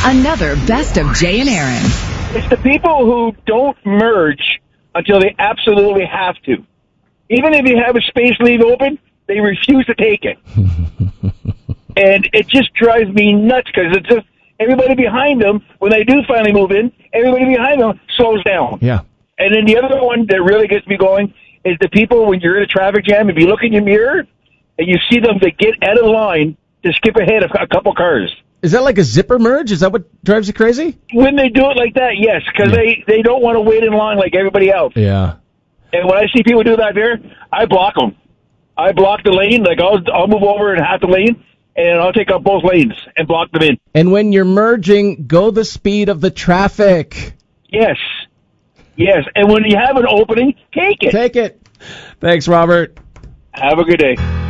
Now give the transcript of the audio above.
Another Best of Jay and Aaron. It's the people who don't merge until they absolutely have to. Even if you have a space leave open, they refuse to take it. And it just drives me nuts because it's just everybody behind them, when they do finally move in, everybody behind them slows down. Yeah. And then the other one that really gets me going is the people when you're in a traffic jam, if you look in your mirror and you see them that get out of line to skip ahead of a couple cars. Is that like a zipper merge? Is that what drives you crazy? When they do it like that, yes, because they don't want to wait in line like everybody else. Yeah. And when I see people do that there, I block them. I block the lane. Like I'll move over in half the lane, and I'll take up both lanes and block them in. And when you're merging, go the speed of the traffic. Yes. Yes. And when you have an opening, take it. Take it. Thanks, Robert. Have a good day.